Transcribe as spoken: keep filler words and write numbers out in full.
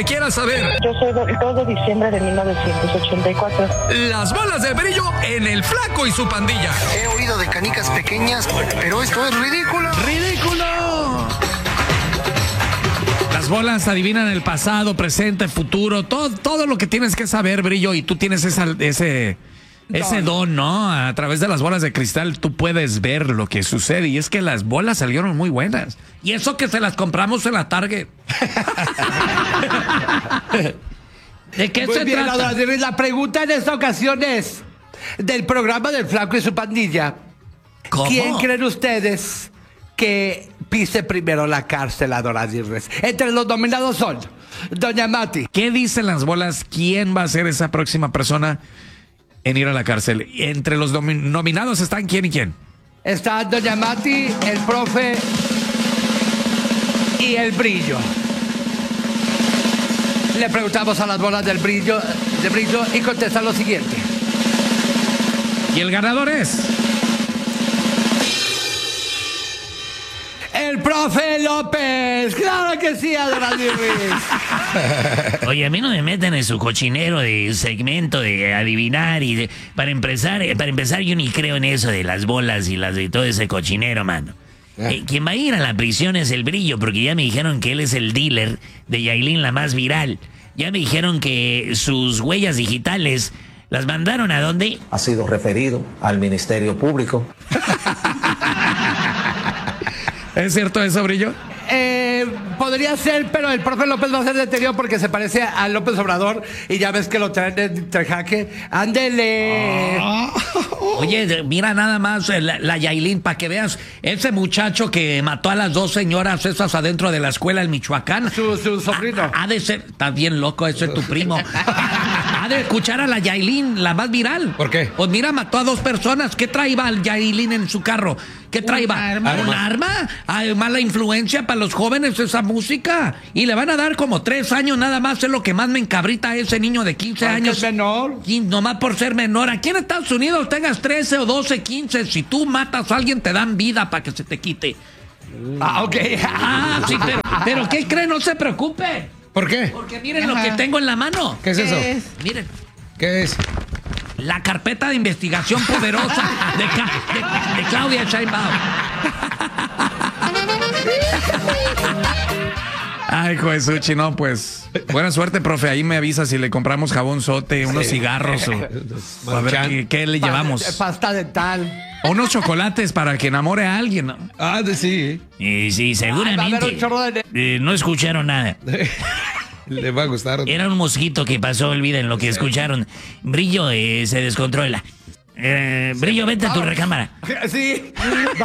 que quieras saber. Yo soy del dos de diciembre de mil novecientos ochenta y cuatro. Las bolas de Brillo en El Flaco y su pandilla. He oído de canicas pequeñas, pero esto es ridículo. ¡Ridículo! Las bolas adivinan el pasado, presente, futuro, todo, todo lo que tienes que saber, Brillo, y tú tienes esa, ese, ese don, ¿no? A través de las bolas de cristal tú puedes ver lo que sucede, y es que las bolas salieron muy buenas. Y eso que se las compramos en la Target. ¿De qué Muy se bien, trata? la, la pregunta en esta ocasión es del programa del Flaco y su pandilla. ¿Cómo? ¿Quién creen ustedes que pise primero la cárcel a Dora Dirres? Entre los nominados son Doña Mati. ¿Qué dicen las bolas? ¿Quién va a ser esa próxima persona en ir a la cárcel? Entre los domi- nominados están quién y quién. Está Doña Mati, el profe y el Brillo. Le preguntamos a las bolas del Brillo, de Brillo y contestan lo siguiente. Y el ganador es... ¡El profe López! ¡Claro que sí, Adorado Ruiz! Oye, a mí no me meten en su cochinero de segmento de adivinar y de, para empezar, para empezar yo ni creo en eso de las bolas y las de todo ese cochinero, mano. Eh, quien va a ir a la prisión es el Brillo, porque ya me dijeron que él es el dealer de Yailin, la más viral. Ya me dijeron que sus huellas digitales las mandaron ¿a dónde? Ha sido referido al Ministerio Público. ¿Es cierto eso, Brillo? Eh, podría ser, pero el profe López va a ser detenido porque se parece a López Obrador y ya ves que lo traen entre jaque. ¡Ándele! Ah. Oye, mira nada más eh, la, la Yailin, para que veas, ese muchacho que mató a las dos señoras esas adentro de la escuela en Michoacán. Su, su sobrino. Ha, ha de ser, estás bien loco, ese es tu primo. Ha de escuchar a la Yailin, la más viral. ¿Por qué? Pues mira, mató a dos personas. ¿Qué traía el Yailin en su carro? ¿Qué traía? Un arma. ¿Un arma? Hay mala influencia para los jóvenes esa música. Y le van a dar como tres años nada más. Es lo que más me encabrita a ese niño de quince Porque años. es menor. Y nomás por ser menor. Aquí en Estados Unidos tengas trece o doce, quince. Si tú matas a alguien te dan vida para que se te quite. Ah, ok. Ah, sí, pero, pero ¿qué cree? No se preocupe. ¿Por qué? Porque miren lo que tengo en la mano. ¿Qué es eso? Miren. ¿Qué es? La carpeta de investigación poderosa de, Ca- de, de Claudia Sheinbaum. Ay, Josuchi, no, pues. Buena suerte, profe. Ahí me avisa si le compramos jabón sote, unos cigarros o, o a ver qué, qué le llevamos. Pasta dental. O unos chocolates para que enamore a alguien, ¿no? Ah, de sí. Eh, sí, Ay, va a seguramente. haber un chorro de... Eh, no escucharon nada. Le va a gustar. Era un mosquito que pasó, olviden lo que escucharon. Brillo eh, se descontrola. Eh, Brillo, vete a tu recámara. Sí.